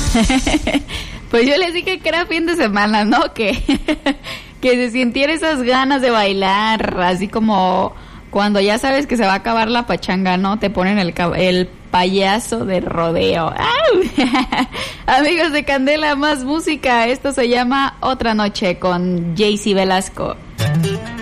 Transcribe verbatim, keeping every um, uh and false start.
Pues yo les dije que era fin de semana, ¿no? Que, que se sintieran esas ganas de bailar, así como cuando ya sabes que se va a acabar la pachanga, ¿no? Te ponen el, el payaso de rodeo. ¡Au! Amigos de Candela, más música. Esto se llama Otra Noche con Jaycee Velasco.